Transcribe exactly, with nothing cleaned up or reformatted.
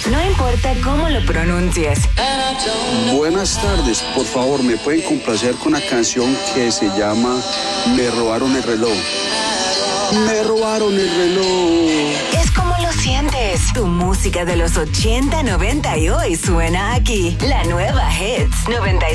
No importa cómo lo pronuncies. Buenas tardes, por favor, ¿me pueden complacer con una canción que se llama Me robaron el reloj? Me robaron el reloj. Es como lo sientes. Tu música de los ochenta, noventa y hoy suena aquí. La nueva Hits noventa y